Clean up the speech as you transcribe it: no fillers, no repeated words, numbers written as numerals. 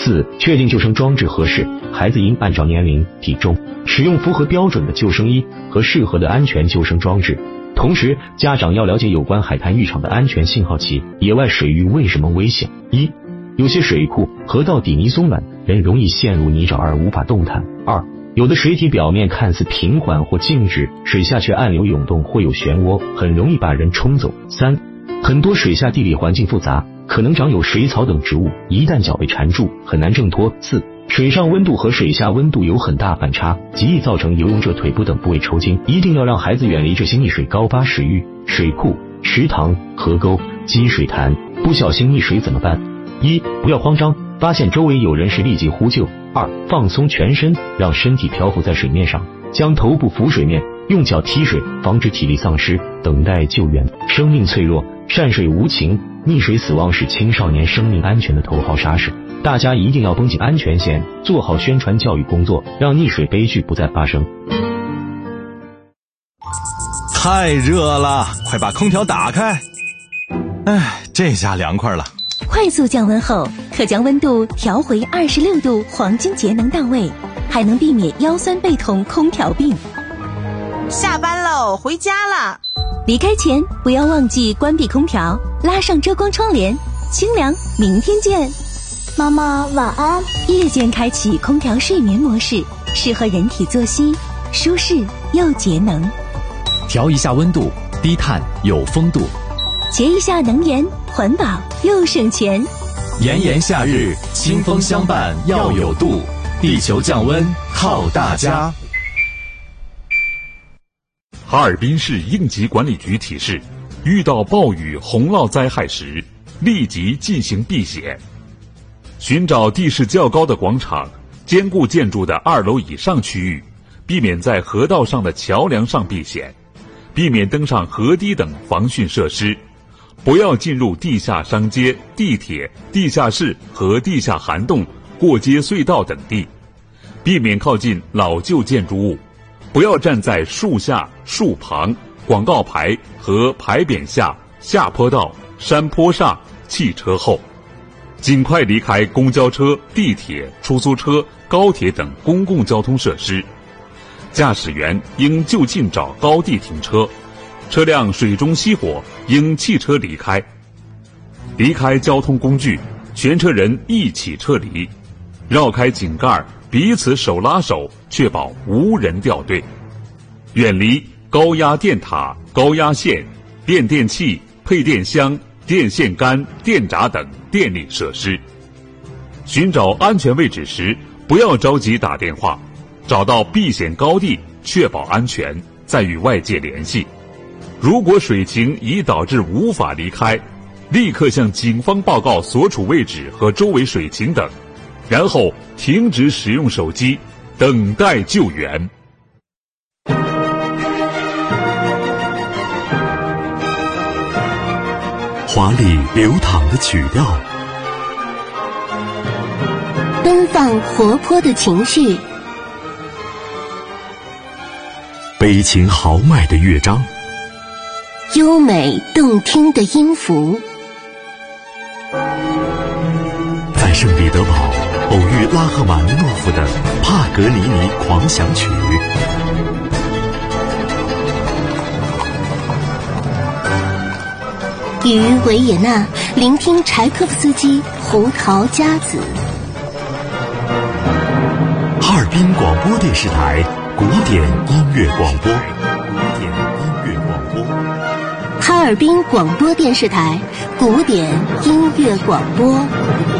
4. 确定救生装置合适，孩子应按照年龄、体重使用符合标准的救生衣和适合的安全救生装置。同时，家长要了解有关海滩浴场的安全信号旗。野外水域为什么危险？1. 有些水库、河道底泥松软，人容易陷入泥沼而无法动弹。2. 有的水体表面看似平缓或静止，水下却暗流涌动或有漩涡，很容易把人冲走。3. 很多水下地理环境复杂，可能长有水草等植物，一旦脚被缠住，很难挣脱。4. 水上温度和水下温度有很大反差，极易造成游泳者腿部等部位抽筋。一定要让孩子远离这些溺水高发水域、水库、池塘、河沟、积水潭。不小心溺水怎么办？1. 不要慌张，发现周围有人时立即呼救。2. 放松全身，让身体漂浮在水面上，将头部浮水面，用脚踢水，防止体力丧失，等待救援。生命脆弱，善水无情，溺水死亡是青少年生命安全的头号杀手。大家一定要绷紧安全线，做好宣传教育工作，让溺水悲剧不再发生。 太热了，快把空调打开。这下凉快了。 快速降温后，可将温度调回26度，黄金节能到位，还能避免腰酸背痛、空调病。 下班喽，回家啦。 离开前不要忘记关闭空调，拉上遮光窗帘。清凉，明天见。 妈妈晚安。 夜间开启空调睡眠模式，适合人体作息，舒适又节能。 调一下温度，低碳有风度。 节一下能源，环保又省钱。 炎炎夏日，清风相伴要有度，地球降温靠大家。 哈尔滨市应急管理局提示，遇到暴雨、洪涝灾害时，立即进行避险。寻找地势较高的广场、坚固建筑的2楼以上区域，避免在河道上的桥梁上避险，避免登上河堤等防汛设施，不要进入地下商街、地铁、地下室和地下涵洞、过街隧道等地，避免靠近老旧建筑物，不要站在树下、树旁、广告牌和牌匾下、下坡道、山坡上、汽车后，尽快离开公交车、地铁、出租车、高铁等公共交通设施。驾驶员应就近找高地停车，车辆水中熄火应弃车离开。离开交通工具，全车人一起撤离，绕开井盖，彼此手拉手，确保无人掉队。远离高压电塔、高压线、变电器、配电箱、电线杆、电闸等电力设施。寻找安全位置时，不要着急打电话，找到避险高地，确保安全，再与外界联系。如果水情已导致无法离开，立刻向警方报告所处位置和周围水情等，然后停止使用手机，等待救援。 华丽流淌的曲调， 奔放活泼的情绪， 悲情豪迈的乐章， 优美动听的音符。 在圣彼得堡偶遇拉赫玛尼诺夫的帕格尼尼狂想曲， 于维也纳聆听柴可夫斯基《胡桃夹子》。 哈尔滨广播电视台古典音乐广播， 哈尔滨广播电视台古典音乐广播。